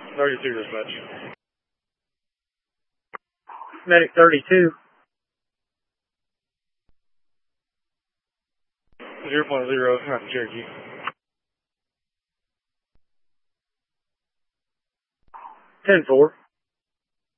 32 dispatch. Medic 32. 0.0, not Cherokee. 10-4.